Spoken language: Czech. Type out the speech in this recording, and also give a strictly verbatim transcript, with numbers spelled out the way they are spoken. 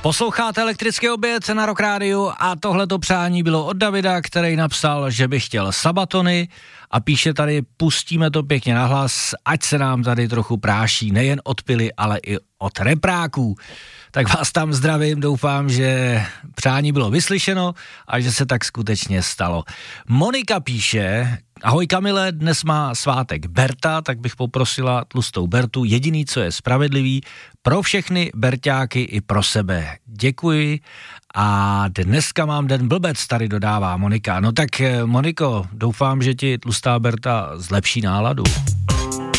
Posloucháte Elektrický oběd na Rock Rádiu a tohleto přání bylo od Davida, který napsal, že by chtěl Sabatony a píše tady, pustíme to pěkně nahlas, ať se nám tady trochu práší nejen od pily, ale i od repráků. Tak vás tam zdravím, doufám, že přání bylo vyslyšeno a že se tak skutečně stalo. Monika píše, ahoj Kamile, dnes má svátek Berta, tak bych poprosila tlustou Bertu, jediný, co je spravedlivý, pro všechny Berťáky i pro sebe. Děkuji a dneska mám den blbec, tady dodává Monika. No tak Moniko, doufám, že ti tlustá Berta zlepší náladu.